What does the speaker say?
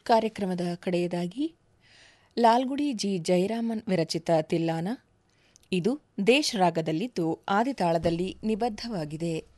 ಕಾರ್ಯಕ್ರಮದ ಕಡೆಯದಾಗಿ ಲಾಲ್ಗುಡಿ ಜಿ ಜಯರಾಮನ್ ವಿರಚಿತ ತಿಲ್ಲಾನ. ಇದು ದೇಶ್ ರಾಗದಲ್ಲಿದ್ದು ಆದಿತಾಳದಲ್ಲಿ ನಿಬದ್ಧವಾಗಿದೆ.